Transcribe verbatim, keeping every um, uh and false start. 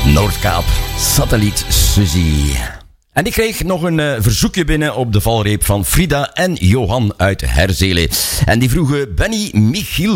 Noordkaap, Satelliet Suzy. En ik kreeg nog een uh, verzoekje binnen op de valreep van Frida en Johan uit Herzele. En die vroegen Benny Michiel